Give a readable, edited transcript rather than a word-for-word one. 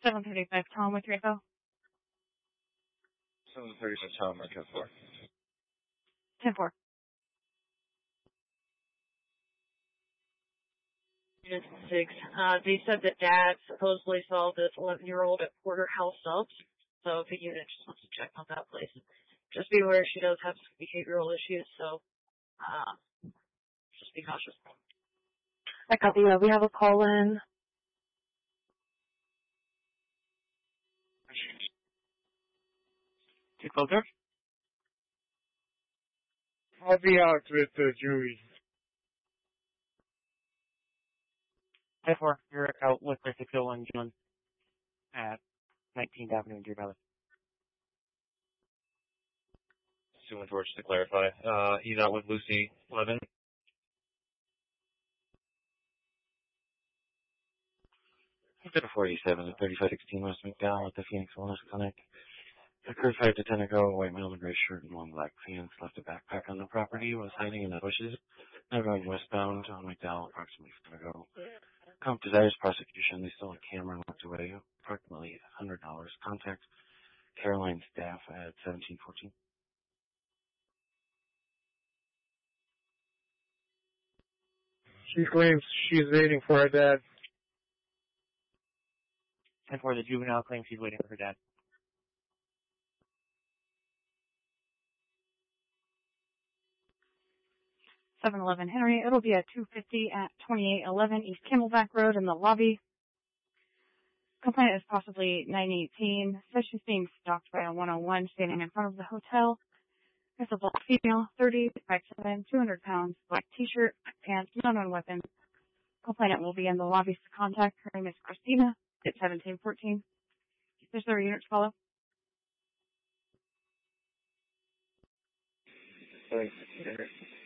735 Tom with your info. 735 Tom, I got 4. 10-4. Unit 6. They said that Dad supposedly saw this 11-year-old at Porterhouse Subs. So if a unit just wants to check on that place. Just be aware she does have some behavioral issues, so just be cautious. I copy. We have a call in. Take closer. I'll be out with Julie. 10-4, you're out with the 601 June at 19th Avenue in Deer Valley. Suing Torch to clarify. He's out with Lucy 11. He's at a 47 at 3516 West McDowell at the Phoenix Wellness Clinic. Occurred 5 to 10 ago. A white male in gray shirt and long black pants left a backpack on the property. Was hiding in the bushes. Now going westbound on McDowell approximately 5 ago. Comp desires prosecution. They stole a camera and walked away. Approximately $100. Contact Caroline staff at 1714. She claims she's waiting for her dad. 10-4, the juvenile claims she's waiting for her dad. 711 Henry. It'll be at 250 at 2811 East Camelback Road in the lobby. Complainant is possibly 918. Says she's being stalked by a 101 standing in front of the hotel. It's a black female, 30, 5'7", 200 pounds, black t-shirt, black pants, no known weapon. Complainant will be in the lobby to contact. Her name is Christina at 1714. Is there a unit to follow? Thanks.